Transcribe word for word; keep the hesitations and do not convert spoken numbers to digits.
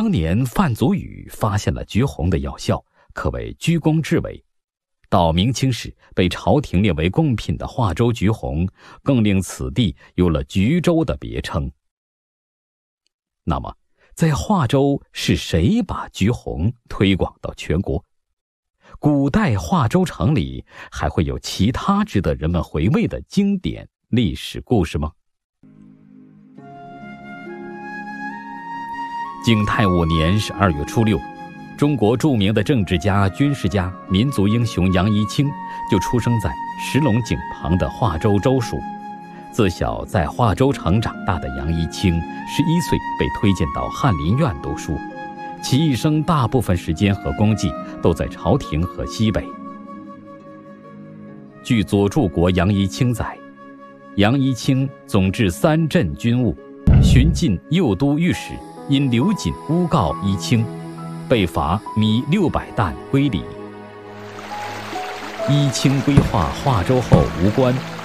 当年范祖禹发现了橘红的药效，可谓居功至伟。到明清时被朝廷列为贡品的华州橘红，更令此地有了橘州的别称。那么在华州是谁把橘红推广到全国？古代华州城里还会有其他值得人们回味的经典历史故事吗？景泰五年十二月初六，中国著名的政治家、军事家、民族英雄杨一清就出生在石龙井旁的华州州署。自小在华州城长大的杨一清，十一岁被推荐到翰林院读书，其一生大部分时间和功绩都在朝廷和西北。据左柱国杨一清载，杨一清总治三镇军务，巡进右都御史，因刘瑾诬告一清，被罚米六百担归里。一清归化华州后无官，